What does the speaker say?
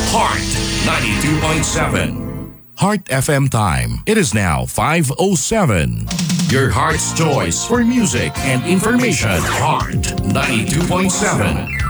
Heart 92.7. Heart FM time. It is now 5:07. Your heart's choice for music and information. Heart 92.7.